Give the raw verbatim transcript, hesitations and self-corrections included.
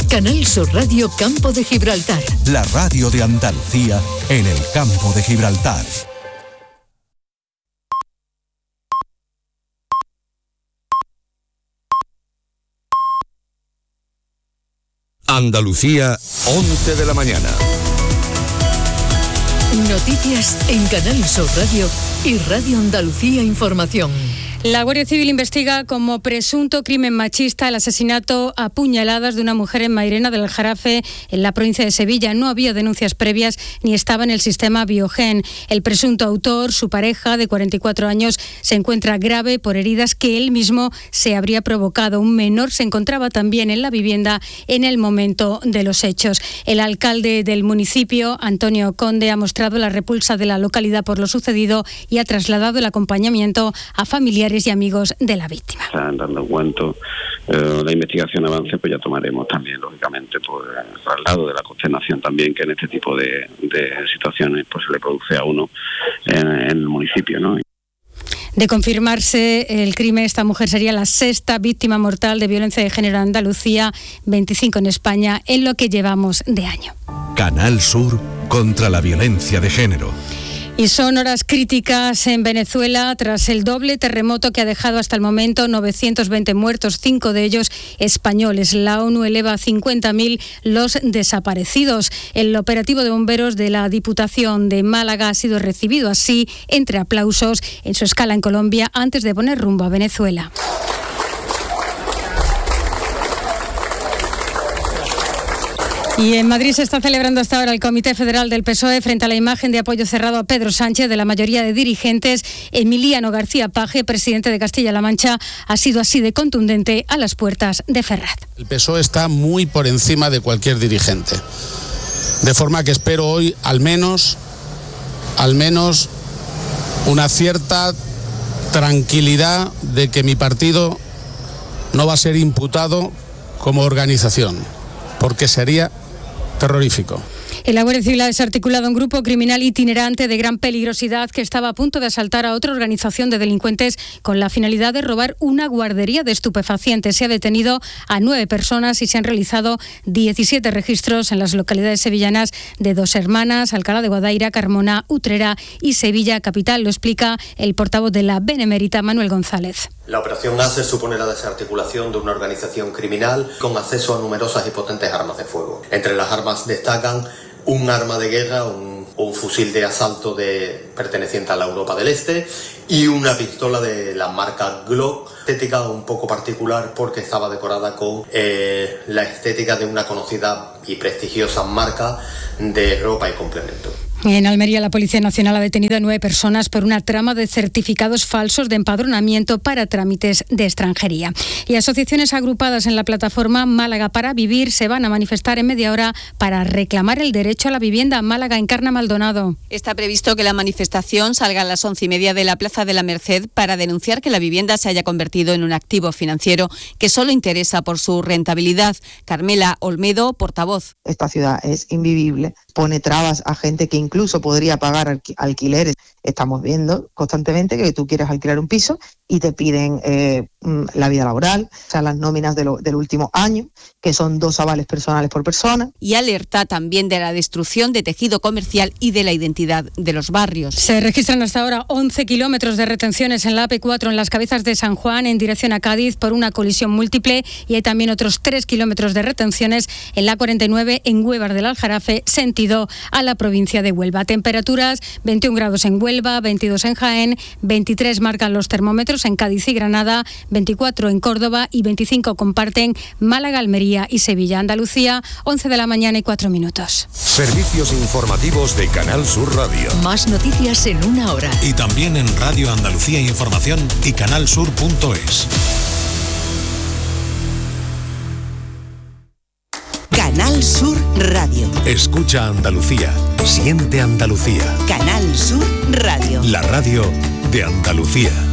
Canal Sur Radio Campo de Gibraltar. La radio de Andalucía en el Campo de Gibraltar. Andalucía, once de la mañana. Noticias en Canal Sur Radio y Radio Andalucía Información. La Guardia Civil investiga como presunto crimen machista el asesinato a puñaladas de una mujer en Mairena del Aljarafe, en la provincia de Sevilla. No había denuncias previas ni estaba en el sistema Biogen. El presunto autor, su pareja de cuarenta y cuatro años, se encuentra grave por heridas que él mismo se habría provocado. Un menor se encontraba también en la vivienda en el momento de los hechos. El alcalde del municipio, Antonio Conde, ha mostrado la repulsa de la localidad por lo sucedido y ha trasladado el acompañamiento a familiares y amigos de la víctima. Están dando cuenta, eh, la investigación avance, pues ya tomaremos también, lógicamente, pues el traslado de la consternación también que en este tipo de, de situaciones pues se le produce a uno en, en el municipio, ¿no? De confirmarse el crimen, esta mujer sería la sexta víctima mortal de violencia de género en Andalucía, veinticinco en España, en lo que llevamos de año. Canal Sur contra la violencia de género. Y son horas críticas en Venezuela tras el doble terremoto que ha dejado hasta el momento novecientos veinte muertos, cinco de ellos españoles. La ONU eleva a cincuenta mil los desaparecidos. El operativo de bomberos de la Diputación de Málaga ha sido recibido así, entre aplausos, en su escala en Colombia antes de poner rumbo a Venezuela. Y en Madrid se está celebrando hasta ahora el Comité Federal del P S O E frente a la imagen de apoyo cerrado a Pedro Sánchez de la mayoría de dirigentes. Emiliano García Paje, presidente de Castilla-La Mancha, ha sido así de contundente a las puertas de Ferraz. El P S O E está muy por encima de cualquier dirigente. De forma que espero hoy al menos, al menos una cierta tranquilidad de que mi partido no va a ser imputado como organización, porque sería terrorífico. En la Guardia Civil ha desarticulado un grupo criminal itinerante de gran peligrosidad que estaba a punto de asaltar a otra organización de delincuentes con la finalidad de robar una guardería de estupefacientes. Se ha detenido a nueve personas y se han realizado diecisiete registros en las localidades sevillanas de Dos Hermanas, Alcalá de Guadaira, Carmona, Utrera y Sevilla capital. Lo explica el portavoz de la Benemérita, Manuel González. La operación ACE supone la desarticulación de una organización criminal con acceso a numerosas y potentes armas de fuego. Entre las armas destacan un arma de guerra, un, un fusil de asalto de, perteneciente a la Europa del Este y una pistola de la marca Glock, estética un poco particular porque estaba decorada con eh, la estética de una conocida y prestigiosa marca de ropa y complemento. En Almería, la Policía Nacional ha detenido a nueve personas por una trama de certificados falsos de empadronamiento para trámites de extranjería. Y asociaciones agrupadas en la plataforma Málaga para Vivir se van a manifestar en media hora para reclamar el derecho a la vivienda. Málaga, Encarna Maldonado. Está previsto que la manifestación salga a las once y media de la Plaza de la Merced para denunciar que la vivienda se haya convertido en un activo financiero que solo interesa por su rentabilidad. Carmela Olmedo, portavoz. Esta ciudad es invivible, pone trabas a gente que incluso podría pagar alquileres. Estamos viendo constantemente que tú quieres alquilar un piso y te piden eh, la vida laboral, o sea, las nóminas de lo, del último año, que son dos avales personales por persona. Y alerta también de la destrucción de tejido comercial y de la identidad de los barrios. Se registran hasta ahora once kilómetros de retenciones en la A P cuatro en las Cabezas de San Juan en dirección a Cádiz por una colisión múltiple, y hay también otros tres kilómetros de retenciones en la A cuarenta y nueve en Huévar del Aljarafe, sentido a la provincia de Huelva. Temperaturas: veintiún grados en Huelva, veintidós en Jaén, veintitrés marcan los termómetros en Cádiz y Granada, veinticuatro en Córdoba y veinticinco comparten Málaga, Almería y Sevilla. Andalucía, once de la mañana y cuatro minutos. Servicios informativos de Canal Sur Radio. Más noticias en una hora. Y también en Radio Andalucía Información y canalsur punto es. Canal Sur Radio. Escucha Andalucía. Siente Andalucía. Canal Sur Radio. La radio de Andalucía.